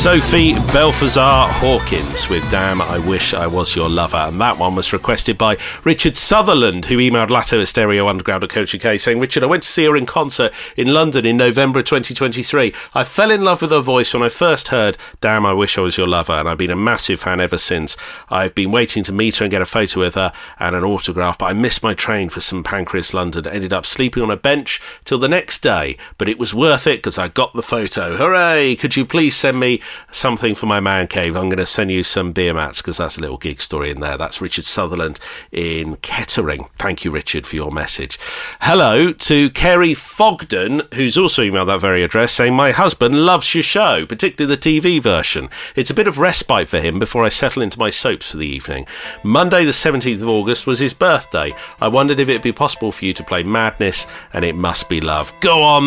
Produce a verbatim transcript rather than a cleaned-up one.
Sophie Belfazar Hawkins with Damn, I Wish I Was Your Lover. And that one was requested by Richard Sutherland, who emailed Latto at Stereo Underground at Coach U K saying, Richard, I went to see her in concert in London in November twenty twenty-three. I fell in love with her voice when I first heard Damn, I Wish I Was Your Lover, and I've been a massive fan ever since. I've been waiting to meet her and get a photo with her and an autograph, but I missed my train for St Pancras, London. Ended up sleeping on a bench till the next day, but it was worth it because I got the photo. Hooray! Could you please send me something for my man cave? I'm going to send you some beer mats because that's a little gig story in there. That's Richard Sutherland in Kettering. Thank you, Richard, for your message. Hello to Kerry Fogden, who's also emailed that very address, saying, my husband loves your show, particularly the T V version. It's a bit of respite for him before I settle into my soaps for the evening. Monday the seventeenth of August was his birthday. I wondered if it'd be possible for you to play Madness and It Must Be Love. Go on,